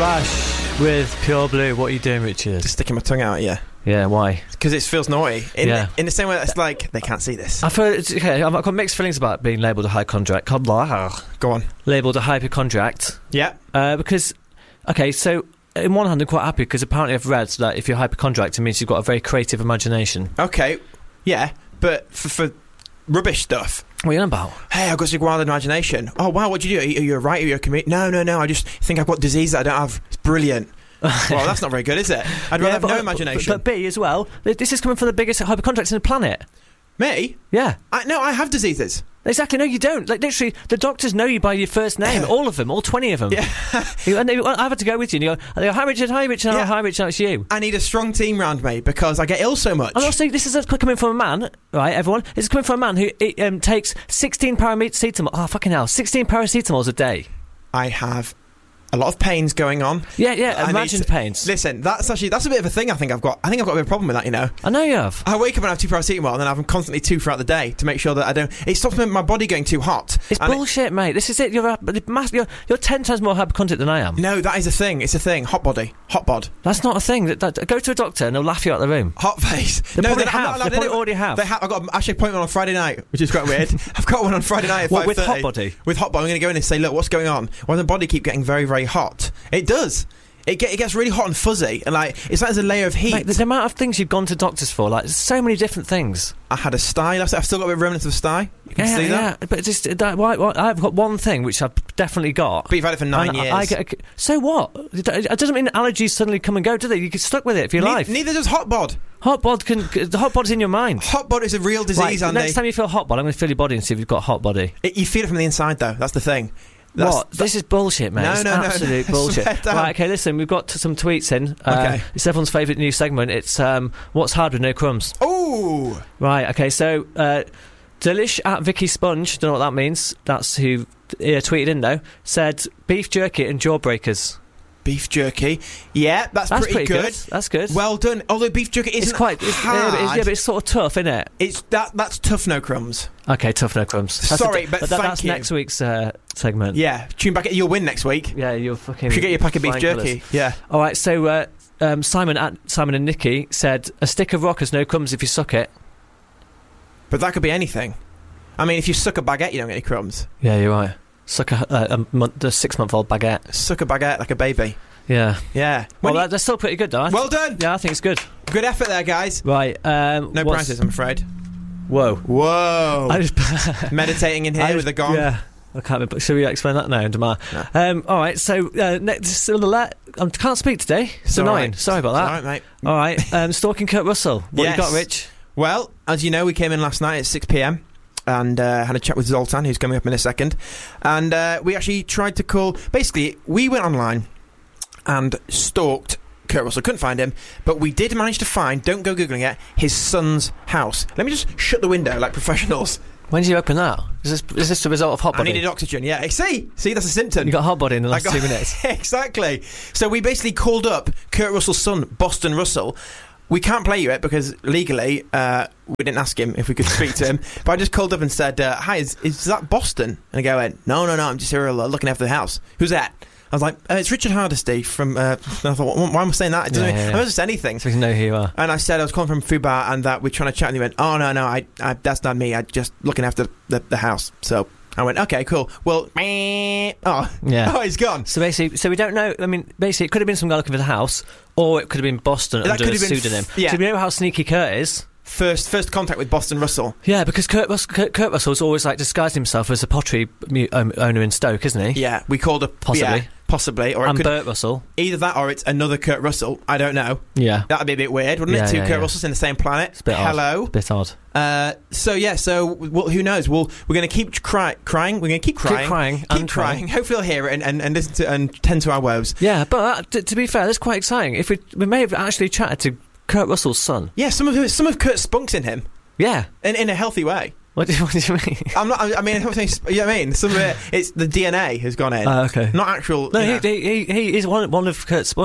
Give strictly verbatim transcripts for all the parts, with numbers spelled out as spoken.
Slash with Pure Blue. What are you doing, Richard? Just sticking my tongue out at you. Yeah, why? Because it feels naughty. In, yeah. in the same way that it's like, they can't see this. I've heard, it's, okay, I've got mixed feelings about being labelled a hypochondriac. Go on. Labelled a hypochondriac. Yeah. Uh, because, okay, so in one hand I'm quite happy because apparently I've read that if you're hypochondriac it means you've got a very creative imagination. Okay, yeah, but for, for rubbish stuff. What are you on about? Hey, I've got such a wild imagination. Oh, wow, what do you do? Are you, are you a writer? Are you a comedian? No, no, no, I just think I've got disease that I don't have. It's brilliant. Well, that's not very good, is it? I'd rather yeah, have but, no imagination. But, but B as well, this is coming from the biggest hypochondriacs in the planet. Me? Yeah. I, no, I have diseases. Exactly, no you don't. Like literally, the doctors know you by your first name, all of them, all twenty of them. Yeah. And they, I have to go with you and you go, they go, hi Richard, hi Richard, Yeah. hi Richard, it's you. I need a strong team round me because I get ill so much. And also, this is coming from a man, right, everyone? This is coming from a man who um, takes sixteen paracetamol, oh fucking hell, sixteen paracetamols a day. I have a lot of pains going on. Yeah, yeah, I imagined to, pains. Listen, that's actually, that's a bit of a thing I think I've got. I think I've got a bit of a problem with that, you know. I know you have. I wake up and have two paracetamol and then I have them constantly two throughout the day to make sure that I don't, it stops my body going too hot. It's bullshit, it, mate. This is it. You're, a, you're you're ten times more hypochondriac than I am. No, that is a thing. It's a thing. Hot body. Hot bod. That's not a thing. That, that, go to a doctor and they'll laugh you out of the room. Hot face. They no, probably they have. They probably already have. They have. I've got actually an appointment on Friday night, which is quite weird. I've got one on Friday night at what, five thirty. with hot body? With hot body. I'm going to go in and say, look, what's going on? Why does the body keep getting very, very hot? It does. It, get, it gets really hot and fuzzy, and like it's like there's a layer of heat. Mate, the, the amount of things you've gone to doctors for, like so many different things. I had a sty. I've still got a bit of remnants of sty. You can yeah, see yeah, that. Yeah, but it's just that, why, why, I've got one thing which I've definitely got. But you've had it for nine and years. I, I get a, so what? It doesn't mean allergies suddenly come and go, do they? You get stuck with it for your ne- life. Neither does hot bod. Hot bod can. The hot bod's in your mind. Hot bod is a real disease, right, Andy. Next time you feel hot bod, I'm going to feel your body and see if you've got hot body. It, you feel it from the inside, though. That's the thing. That's, what? This is bullshit, mate. No, it's no, no, absolute no. bullshit. Right, okay, listen, we've got some tweets in. Uh, okay. It's everyone's favourite new segment. It's um, What's Hard with No Crumbs. Ooh! Right, okay, so uh, Delish at Vicky Sponge, don't know what that means. That's who uh, tweeted in, though. Said beef jerky and jawbreakers. Beef jerky. Yeah, that's, that's pretty, pretty good. good. That's good. Well done. Although beef jerky isn't it's quite it's, hard. Yeah, but it's, yeah, but it's sort of tough, isn't it? It's that. That's tough. No crumbs. Okay, tough no crumbs. That's Sorry, a, but that, thank that's you. next week's uh, segment. Yeah, tune back. You'll win next week. Yeah, you'll fucking. Should get your pack of beef flying jerky. colours. Yeah. All right. So uh, um, Simon at Simon and Nikki said a stick of rock has no crumbs if you suck it. But that could be anything. I mean, if you suck a baguette, you don't get any crumbs. Yeah, you're right. Suck a, uh, a, month, a six-month-old baguette. Suck a baguette like a baby. Yeah. Yeah. Well, When that, that's still pretty good, though. I well th- done. Yeah, I think it's good. Good effort there, guys. Right. Um, No what's- prizes, I'm afraid. Whoa. Whoa. I just Meditating in here I with just- a gong. Yeah. I can't remember. Should we explain that now, Damar? No. Um, all right. So uh, next, I can't speak today. It's, It's annoying. right. Sorry about that. It's all right, mate. All right. Um, stalking Kurt Russell. What Yes. you got, Rich? Well, as you know, we came in last night at six p.m. and uh, had a chat with Zoltan, who's coming up in a second. And uh, we actually tried to call... Basically, we went online and stalked Kurt Russell. Couldn't find him, but we did manage to find, don't go Googling it, his son's house. Let me just shut the window like professionals. When did you open that? Is this, is this the result of hot I body? needed oxygen, yeah. See? See, that's a symptom. You got hot body in the I last got- two minutes. Exactly. So we basically called up Kurt Russell's son, Boston Russell. We can't play you it because legally uh, we didn't ask him if we could speak to him. But I just called up and said, uh, hi, is, is that Boston? And the guy went, no, no, no, I'm just here uh, looking after the house. Who's that? I was like, uh, it's Richard Hardesty from... Uh, and I thought, why am I saying that? It doesn't Yeah, mean, yeah, I yeah. don't just anything. So we know who you are. And I said I was calling from Fubar and that we're trying to chat. And he went, oh, no, no, I, I, that's not me. I'm just looking after the, the house. So I went, okay, cool. Well, meh. oh, Yeah. oh, he's gone. So basically, so we don't know. I mean, basically, it could have been some guy looking for the house, or it could have been Boston That under could a have been f- pseudonym. yeah. So we know how sneaky Kurt is. First, first contact with Boston Russell. Yeah, because Kurt, Rus- Kurt, Kurt Russell's always like disguised himself as a pottery mu- um, owner in Stoke, isn't he? Yeah, we called up Possibly. yeah, possibly, or it And could, Burt Russell. either that or it's another Kurt Russell. I don't know. Yeah, That'd be a bit weird, wouldn't Yeah, it? Two yeah, Kurt yeah. Russells in the same planet. it's a bit Hello. odd. Bit odd. Uh, so yeah, so well, who knows? We'll, we're going to keep cry- crying. We're going to keep crying. Keep crying Keep and crying. crying. Hopefully, they'll hear it and, and, and listen to and tend to our woes. Yeah, but t- to be fair, that's quite exciting. If we we may have actually chatted to Kurt Russell's son. Yeah, some of some of Kurt's spunk's in him, Yeah. in in a healthy way. What do, what do you mean? I'm not. I mean, I'm not saying, you know what I mean? Some of it, it's the D N A has gone in, Oh, okay. not actual. No, you he, know. he, he, he is one, one of Kurt's spunks.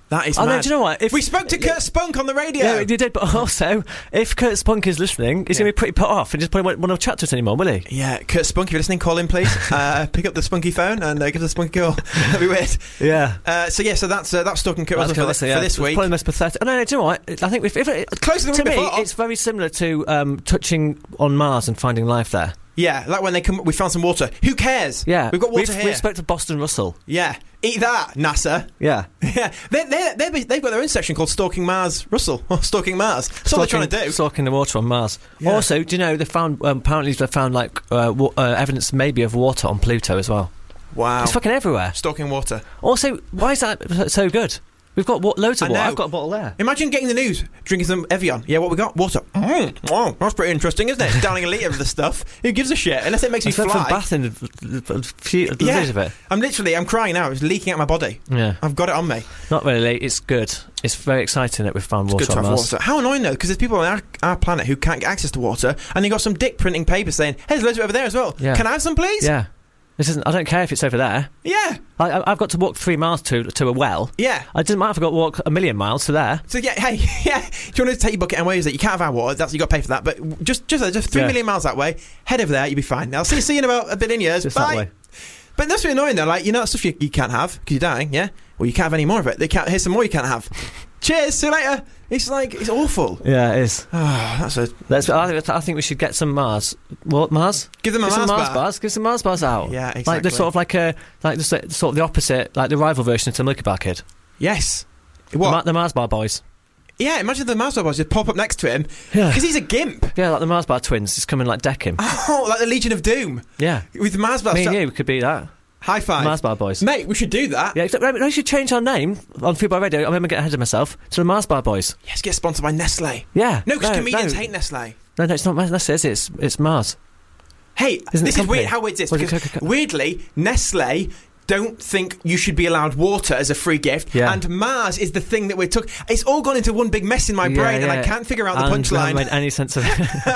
That is Oh, mad. no, do you know what? If we spoke to Kurt Spunk on the radio. Yeah, you did, but also, if Kurt Spunk is listening, he's Yeah. going to be pretty put off and just probably won't want to chat to us anymore, will he? Yeah, Kurt Spunk, if you're listening, call in, please. uh, pick up the Spunky phone and uh, give us a Spunky call. That'd be weird. Yeah. Uh, so, yeah, so that's uh, that's Stalking Kurt That's Russell for, Russell, thi- yeah. for this It's week. probably the most pathetic. Oh, no, no, do you know what? I think if, if it, Closer than to we me, before. it's very similar to um, touching on Mars and finding life there. Yeah, like when they come, we found some water. Who cares? Yeah. We've got water We've, here. we spoke to Boston Russell. Yeah. Eat that, NASA. Yeah. Yeah. They're, they're, they're, they've got their own section called Stalking Mars Russell. Or Stalking Mars. That's what they're trying to do. Stalking the water on Mars. Yeah. Also, do you know, they found, um, apparently they found, like, uh, wa- uh, evidence maybe of water on Pluto as well. Wow. It's fucking everywhere. Stalking water. Also, why is that so good? We've got wa- loads of I water. know. I've got a bottle there. Imagine getting the news, drinking some Evian. Yeah, what we got? Water. Mm. Oh, that's pretty interesting, isn't it? Downing a litre of the stuff. Who gives a shit? Unless it makes me I slept fly. from bath in a few Yeah. loads of it. I'm literally, I'm crying now. It's leaking out my body. Yeah. I've got it on me. Not really. It's good. It's very exciting that we've found It's water good to on have Mars. water. How annoying though, because there's people on our, our planet who can't get access to water, and you got some dick printing paper saying, "Hey, there's loads of it over there as well. Yeah. Can I have some, please?" Yeah. This isn't. I don't care if it's over there. Yeah. I, I, I've got to walk three miles to to a well. Yeah. I didn't matter if I got to walk a million miles to there. So yeah, hey, yeah. Do you want to take your bucket and where is it? You can't have our water. That's you got to pay for that. But just just just three Yeah. million miles that way. Head over there, you'll be fine. I'll see, see you in about a billion years. Just Bye. that way. But that's really annoying though. Like, you know that stuff you, you can't have because you're dying. Yeah. Well, you can't have any more of it. They can't. Here's some more you can't have. Cheers. See you later. It's like it's awful. Yeah, it is. Oh, that's a. Let's, I, think- I think we should get some Mars. What Mars? Give them a Get some Mars Mars bar. bars. Get some Mars bars out. Yeah, exactly. Like the sort of like a like the s- sort of the opposite, like the rival version of the Milky Bar Kid. Yes. The, What? Ma- the Mars Bar Boys. Yeah. Imagine the Mars bar boys just pop up next to him Yeah. because he's a gimp. Yeah, like the Mars Bar twins. Just come and like deck him. Oh, like the Legion of Doom Yeah. with the Mars bar. Me and sta- you could be that. High five, Mars Bar Boys. mate. We should do that. Yeah, except, I should change our name on Football Radio. I'm going to get ahead of myself to the Mars Bar Boys. Yes, get sponsored by Nestle. Yeah. No, because comedians no. hate Nestle. No, no, it's not Mars. That's it. It's it's Mars. Hey, Isn't it this is company? weird. How weird is this? Was it Because Coca-Cola? weirdly, Nestle don't think you should be allowed water as a free gift, Yeah. and Mars is the thing that we're took. It's all gone into one big mess in my Yeah, brain, and I yeah. can't figure out the And we haven't punchline. made any sense of it.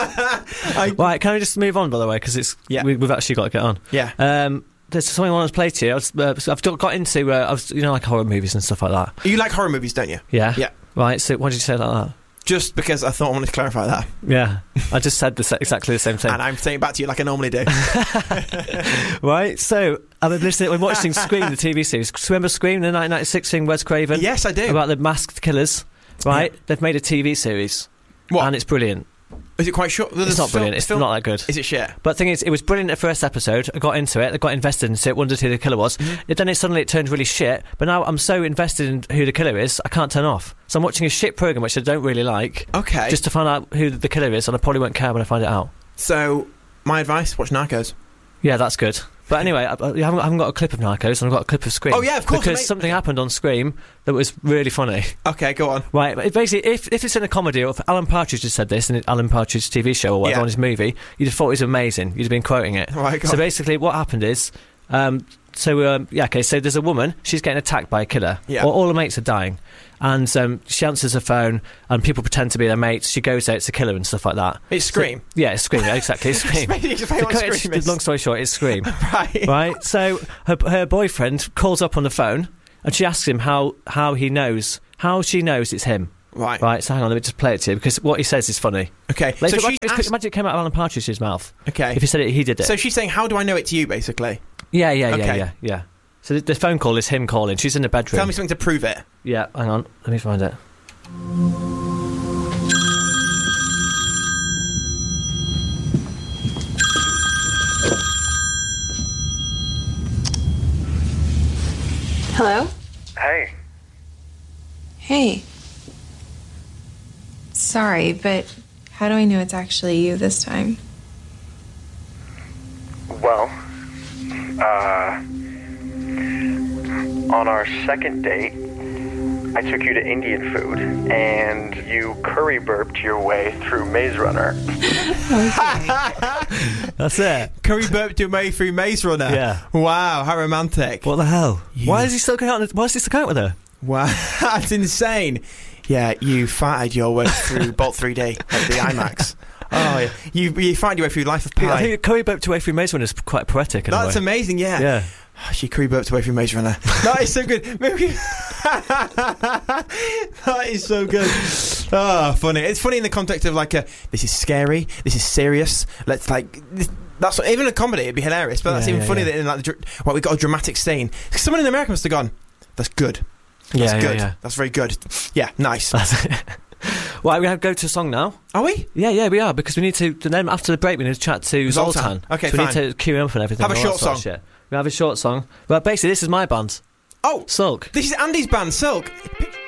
I- Right, can we just move on, by the way, because it's Yeah. we, we've actually got to get on. yeah. Um, there's something I want to play to you. I was, uh, so I've got got into, uh, I was, you know, like horror movies and stuff like that. You like horror movies, don't you? Yeah. Yeah. Right. So, why did you say like that? Just because I thought I wanted to clarify that, Yeah. I just said the, sa- exactly the same thing. and I'm saying it back to you like I normally do. Right. So I've been listening. We're watching Scream, the T V series. Remember Scream, the nineteen ninety-six thing, Wes Craven, Yes, I do. about the masked killers. Right. They've made a T V series, What? and it's brilliant. Is it quite short? It's not brilliant. It's not that good. Is it shit? But the thing is, it was brilliant at first episode. I got into it. I got invested into it. Wondered who the killer was. Mhm. It, then it suddenly it turned really shit. But now I'm so invested in who the killer is, I can't turn off. So I'm watching a shit program which I don't really like, Okay. just to find out who the killer is, and I probably won't care when I find it out. So, my advice: watch Narcos. Yeah, that's good. But anyway, I, I, haven't, I haven't got a clip of Narcos, and I've got a clip of Scream. Oh, yeah, of course, because mate. something happened on Scream that was really funny. Okay, go on. Right, but basically, if, if it's in a comedy, or if Alan Partridge just said this in Alan Partridge's T V show or whatever Yeah. on his movie, you'd have thought it was amazing. You'd have been quoting it. Right, go So on. basically, what happened is, um, so um, yeah, okay. So there's a woman. She's getting attacked by a killer. Yeah. All, all her mates are dying, and um, she answers her phone, and people pretend to be their mates. She goes out, it's a killer and stuff like that. It's Scream. So, yeah, it's Scream. Exactly, it's Scream. Maybe you explain To what cut it- Scream is. long story short, it's Scream. Right. Right. So her her boyfriend calls up on the phone, and she asks him how how he knows how she knows it's him. Right. Right. So hang on, let me just play it to you because what he says is funny. Okay. Like, so if- she's imagine, asked- imagine it came out of Alan Partridge's mouth. Okay. If he said it, he did it. So she's saying, "How do I know it's you?" Basically. yeah, yeah, yeah, Okay. yeah, yeah. So the, the phone call is him calling. She's in the bedroom. Tell me something to prove it. Yeah, hang on. Let me find it. Hello? Hey, Hey. Sorry, but how do I know it's actually you this time? well, uh, on our second date, I took you to Indian food, and you curry burped your way through Maze Runner. That's it. Curry burped your way through Maze Runner. Yeah. Wow, how romantic. What the hell? You- Why is he still going out? Why is he still going out with her? Wow, that's insane. Yeah, you farted your way through Bolt three D at the IMAX. Oh, yeah. You, you farted your way through Life of Pi. I think Curry burped away through Maze Runner is quite poetic. In That's a way. amazing, yeah. Yeah. She curry burped away from Maze Runner. That is so good. Maybe That is so good. Oh, funny. It's funny in the context of like a, this is scary, this is serious. Let's like, this, that's what, even a comedy, it'd be hilarious. But that's Yeah, even yeah, funny yeah. that in like, the, dr- well, we got a dramatic scene. Someone in America must have gone, that's good. Yeah, That's yeah, good. yeah. That's very good. Yeah, nice. That's it. Well, we have to go to a song now. Are we? Yeah, yeah, we are, because we need to. Then after the break, we need to chat to Zoltan. Zoltan. Okay, so we fine. need to queue him up and everything. Have a all that short sort of song. shit. We have a short song. Well, basically, this is my band, Oh, Sulk. this is Andy's band, Silk.